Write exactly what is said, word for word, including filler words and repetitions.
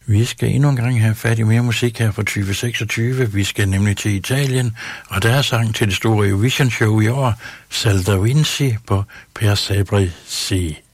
Vi skal endnu en gang have fat i mere musik her fra tyve seksogtyve. Vi skal nemlig til Italien, og der er sang til det store Eurovision Show i år, Salta Vinci på Per Sabrizi.